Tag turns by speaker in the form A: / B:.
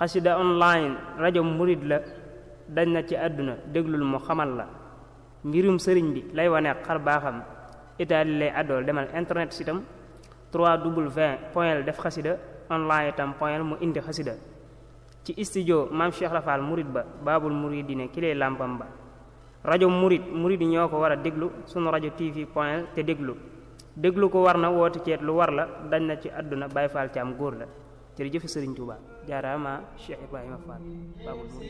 A: xasida online rajo murid la dañ na ci àdduna déglul mu xamal la mbirum sëriñ bi lay wane xar baaxam itaali lay àddool demal internet sitam 3w def xasida online itam point mu indi xasida ci studio maam Cheikh Rafal murid ba baabul muridine ki lay làmpam ba rajo murid yi ñoo ko war a déglu sunu rajo tv point te déglu ko war na woote ceet lu war la dañ na ci àdduna Baay Faal Caam góor la jërëjëf Sëriñ Tuubaa jaaraama Cheikh Ibrahima Fall baabul murid